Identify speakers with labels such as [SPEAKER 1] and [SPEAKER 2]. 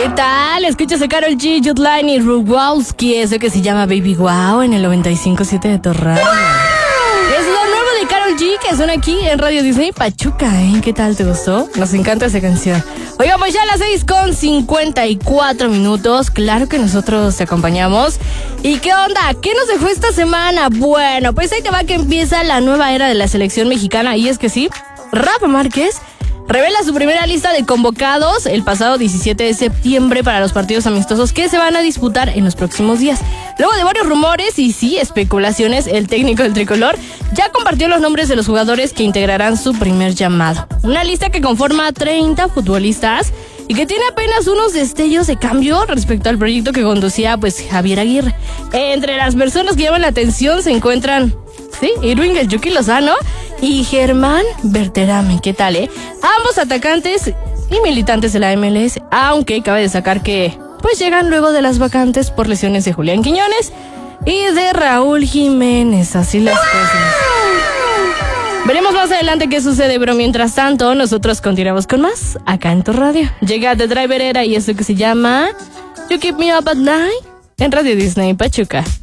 [SPEAKER 1] ¿Qué tal? Escuchas a Karol G, Jutline y Rugowski, eso que se llama Baby Wow en el 95.7 de Torral. Es lo nuevo de Karol G que suena aquí en Radio Disney Pachuca, ¿eh? ¿Qué tal? ¿Te gustó? Nos encanta esa canción. Oigan, pues ya a las 6:54. Claro que nosotros te acompañamos. ¿Y qué onda? ¿Qué nos dejó esta semana? Bueno, pues ahí te va que empieza la nueva era de la selección mexicana. Y es que sí, Rafa Márquez revela su primera lista de convocados el pasado 17 de septiembre para los partidos amistosos que se van a disputar en los próximos días. Luego de varios rumores y sí, especulaciones, el técnico del tricolor ya compartió los nombres de los jugadores que integrarán su primer llamado. Una lista que conforma 30 futbolistas y que tiene apenas unos destellos de cambio respecto al proyecto que conducía pues Javier Aguirre. Entre las personas que llaman la atención se encuentran Irving el Yuki Lozano y Germán Berterame. ¿Qué tal, Ambos atacantes y militantes de la MLS, aunque cabe destacar que pues llegan luego de las vacantes por lesiones de Julián Quiñones y de Raúl Jiménez. Así las cosas. Veremos más adelante qué sucede, pero mientras tanto nosotros continuamos con más acá en tu radio. Llega The Driver Era y esto que se llama You Keep Me Up at Night en Radio Disney Pachuca.